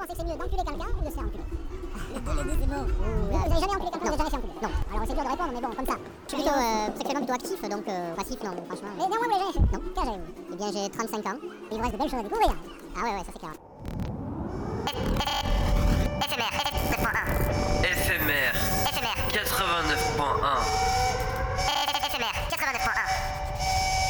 pensez que c'est mieux d'enculer quelqu'un ou de se faire enculer? Les deux, c'est bon. Vous n'avez jamais enculé quelqu'un, vous n'avez jamais fait enculer? Non. Alors c'est dur de répondre, mais bon, comme ça. Je suis plutôt sexuellement plutôt actif, donc passif, non, franchement. Mais néanmoins, vous l'avez jamais fait? Non. Quel âge avez-vous? Eh bien, j'ai 35 ans. Il vous reste de belles choses à découvrir. Ah ouais, ça c'est clair. SMR, 7.1.